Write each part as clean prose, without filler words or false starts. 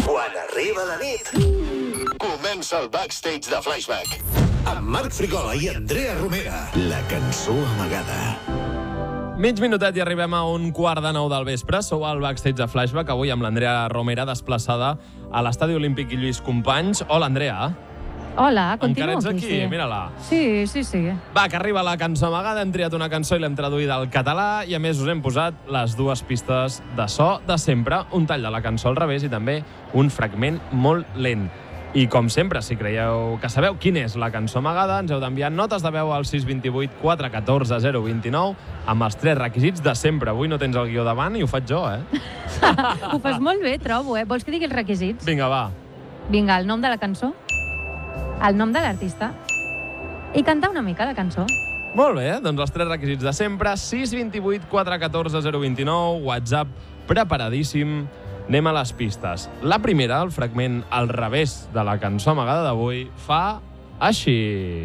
Quan arriba la nit, comença el backstage de Flashback. Amb Marc Frigola i Andrea Romera. La cançó amagada. Mig minutet i arribem a 8:45 del vespre. Sou al backstage de Flashback, avui amb l'Andrea Romera, desplaçada a l'Estadi Olímpic i Lluís Companys. Hola, Andrea. Hola, continuo Encara ets aquí, sí. mira-la. Sí. Va, que arriba la cançó amagada, hem triat una cançó i l'hem traduïda al català i a més us hem posat les dues pistes de so de sempre, un tall de la cançó al revés i també un fragment molt lent. I com sempre, si creieu que sabeu quina és la cançó amagada, ens heu d'enviar notes de veu al 628 414 029 amb els 3 requisits de sempre. Avui no tens el guió davant i ho faig jo, Ho fas molt bé, trobo, Vols que digui els requisits? Vinga, va. Vinga, el nom de la cançó, el nom de l'artista i cantar una mica la cançó. Molt bé, doncs els 3 requisits de sempre. 628 414 029, WhatsApp preparadíssim. Anem a les pistes. La primera, el fragment al revés de la cançó amagada d'avui, fa així.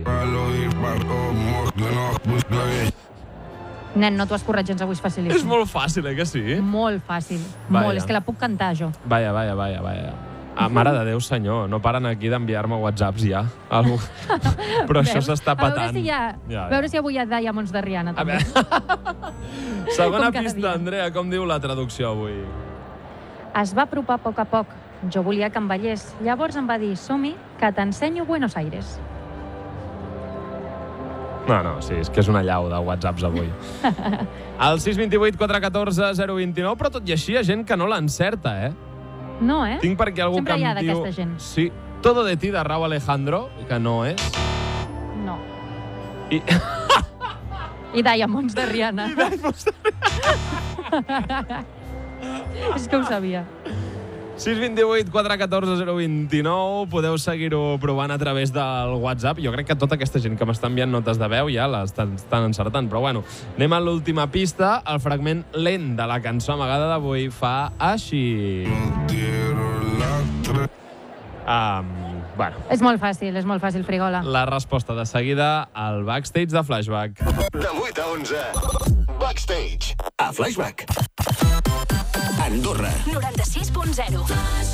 Nen, no t'ho has corregit gens avui, és facilíssim. És molt fàcil, que sí? Molt fàcil, Vaja. molt. És que la puc cantar, jo. Vaja. Ah, mare de Déu, senyor, no paren aquí d'enviar-me whatsapps ja. Però això s'està patant. A veure si avui hi ha Diamonds de Rihanna, també. Segona Com cada pista, dia. Andrea, com diu la traducció avui? Es va apropar a poc a poc. Jo volia que envellés. Llavors em va dir, som-hi, que t'ensenyo Buenos Aires. No, sí, és que és una llau de whatsapps avui. El 628 414 029, però tot i així hi ha gent que no l'encerta, No, Tinc per aquí algú Sempre que hi ha em diu... d'aquesta gent. Sí, Todo de ti, de Rauw Alejandro, que no és. No. I... I Diamonds de Rihanna. És que ho sabia. 628 414 029, podeu seguir-ho provant a través del WhatsApp. Jo crec que tota aquesta gent que m'està enviant notes de veu ja l'estan encertant, però bueno, anem a l'última pista. El fragment lent de la cançó amagada d'avui fa així. Bueno. És molt fàcil, Frigola. La resposta de seguida al backstage de Flashback. De 8 a 11, backstage a Flashback. Andorra. 96.0.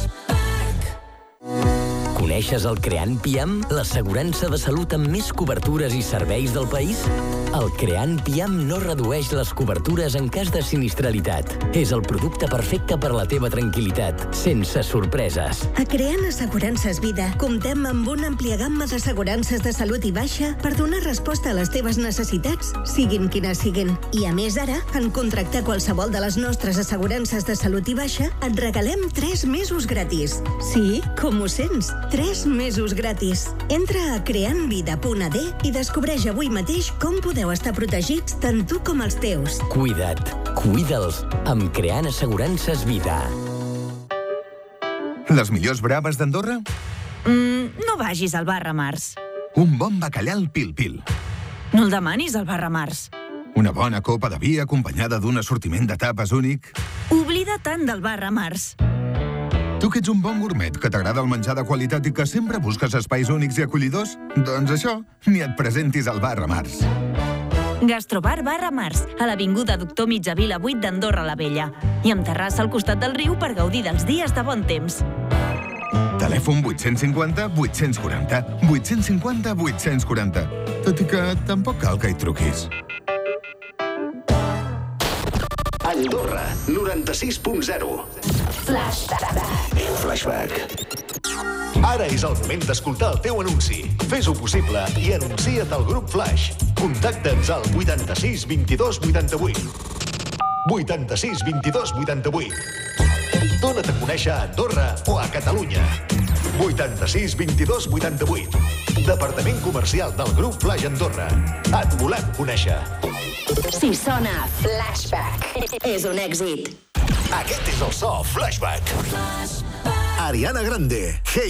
Coneixes el Creant Piam, l'assegurança de salut amb més cobertures i serveis del país? El Creant Piam no redueix les cobertures en cas de sinistralitat. És el producte perfecte per a la teva tranquil·litat, sense sorpreses. A Creant Assegurances Vida comptem amb una àmplia gamma d'assegurances de salut i baixa per donar resposta a les teves necessitats, siguin quines siguin. I a més ara, en contractar qualsevol de les nostres assegurances de salut i baixa, et regalem 3 mesos gratis. Sí, com ho sents? 3 mesos gratis. Entra a creantvida.ad i descobreix avui mateix com podeu estar protegits tant tu com els teus. Cuida't, cuida'ls, amb Creant Assegurances Vida. Les millors braves d'Andorra? No vagis al bar Ramars. Un bon bacallà al pil-pil. No el demanis al bar Ramars. Una bona copa de vi acompanyada d'un assortiment de tapes únic. Oblida tant del bar Ramars. Tu que ets un bon gourmet, que t'agrada el menjar de qualitat i que sempre busques espais únics i acollidors, doncs això, ni et presentis al bar Ramars. Gastrobar Bar Ramars, a l'avinguda Doctor Mitjavila 8 d'Andorra la Vella. I amb terrassa al costat del riu per gaudir dels dies de bon temps. Telèfon 850 840. 850 840. Tot i que tampoc cal que hi truquis. Andorra, 96.0. Flashback. Ara és el moment d'escoltar el teu anunci. Fes-ho possible i anuncia't al grup Flash. Contacta'ns al 86 22 88. 86 22 88. Dóna't a conèixer a Andorra o a Catalunya. 86 22 88. Departament comercial del grup Flash Andorra. Et volem conèixer. Si sona Flashback, és un èxit. Aquest és el so Flashback. Ariana Grande, Hey